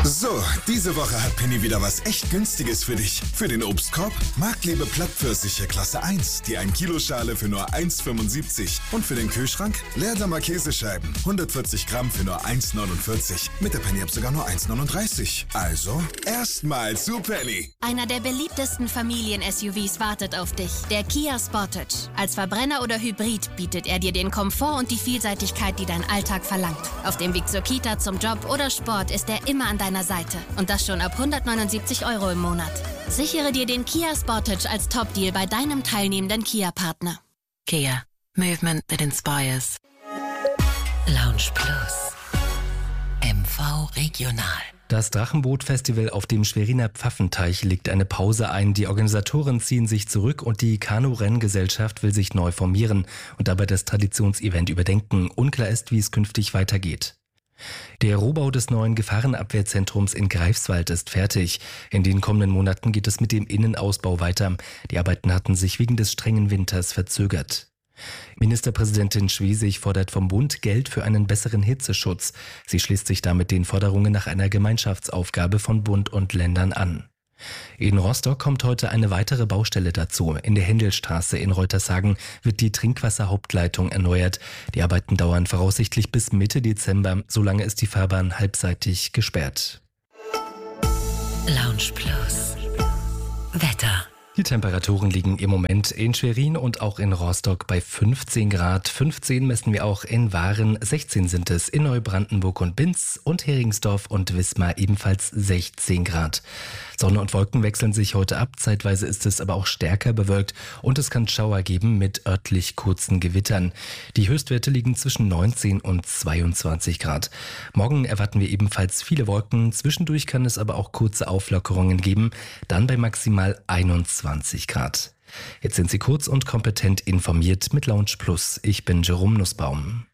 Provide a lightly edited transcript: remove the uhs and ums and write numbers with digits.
So, diese Woche hat Penny wieder was echt Günstiges für dich. Für den Obstkorb Marktliebe Plattpfirsiche Klasse 1, die 1 Kilo Schale für nur 1,75. Und für den Kühlschrank Leerdammer Käsescheiben, 140 Gramm für nur 1,49. Mit der Penny-App sogar nur 1,39. Also, erstmal zu Penny. Einer der beliebtesten Familien-SUVs wartet auf dich. Der Kia Sportage. Als Verbrenner oder Hybrid bietet er dir den Komfort und die Vielseitigkeit, die dein Alltag verlangt. Auf dem Weg zur Kita, zum Job oder Sport ist er immer an deiner Seite. Und das schon ab 179 € im Monat. Sichere dir den Kia Sportage als Top-Deal bei deinem teilnehmenden Kia-Partner. Kia. Movement that inspires. Lounge Plus. MV Regional. Das Drachenboot-Festival auf dem Schweriner Pfaffenteich legt eine Pause ein. Die Organisatoren ziehen sich zurück und die Kanu-Renngesellschaft will sich neu formieren und dabei das Traditionsevent überdenken. Unklar ist, wie es künftig weitergeht. Der Rohbau des neuen Gefahrenabwehrzentrums in Greifswald ist fertig. In den kommenden Monaten geht es mit dem Innenausbau weiter. Die Arbeiten hatten sich wegen des strengen Winters verzögert. Ministerpräsidentin Schwesig fordert vom Bund Geld für einen besseren Hitzeschutz. Sie schließt sich damit den Forderungen nach einer Gemeinschaftsaufgabe von Bund und Ländern an. In Rostock kommt heute eine weitere Baustelle dazu. In der Händelstraße in Reutershagen wird die Trinkwasserhauptleitung erneuert. Die Arbeiten dauern voraussichtlich bis Mitte Dezember. Solange ist die Fahrbahn halbseitig gesperrt. Lounge Plus. Wetter. Die Temperaturen liegen im Moment in Schwerin und auch in Rostock bei 15 Grad. 15 messen wir auch in Waren, 16 sind es in Neubrandenburg und Binz und Heringsdorf und Wismar ebenfalls 16 Grad. Sonne und Wolken wechseln sich heute ab, zeitweise ist es aber auch stärker bewölkt und es kann Schauer geben mit örtlich kurzen Gewittern. Die Höchstwerte liegen zwischen 19 und 22 Grad. Morgen erwarten wir ebenfalls viele Wolken, zwischendurch kann es aber auch kurze Auflockerungen geben, dann bei maximal 21 Grad. Jetzt sind Sie kurz und kompetent informiert mit Lounge Plus. Ich bin Jerome Nussbaum.